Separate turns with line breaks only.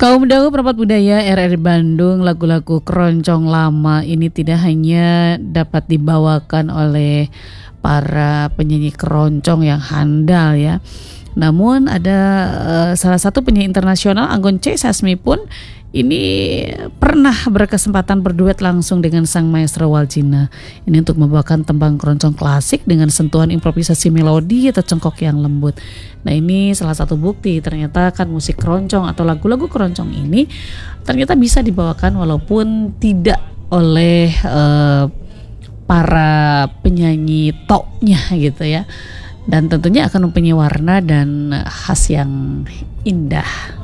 Kaum Dahu Perempat Budaya RRI Bandung, lagu-lagu keroncong lama ini tidak hanya dapat dibawakan oleh para penyanyi keroncong yang handal ya. Namun ada salah satu penyanyi internasional Anggun C. Sasmi pun ini pernah berkesempatan berduet langsung dengan sang maestro Waljina. Ini untuk membawakan tembang keroncong klasik dengan sentuhan improvisasi melodi atau cengkok yang lembut. Nah ini salah satu bukti ternyata kan musik keroncong atau lagu-lagu keroncong ini ternyata bisa dibawakan walaupun tidak oleh para penyanyi topnya gitu ya. Dan tentunya akan mempunyai warna dan khas yang indah.